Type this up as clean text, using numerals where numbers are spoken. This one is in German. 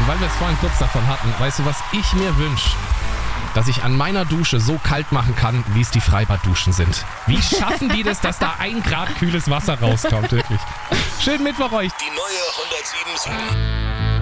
weil wir es vorhin kurz davon hatten, weißt du, was ich mir wünsche? Dass ich an meiner Dusche so kalt machen kann, wie es die Freibadduschen sind. Wie schaffen die das, dass da 1 Grad kühles Wasser rauskommt, wirklich? Schönen Mittwoch euch. Die neue 107.7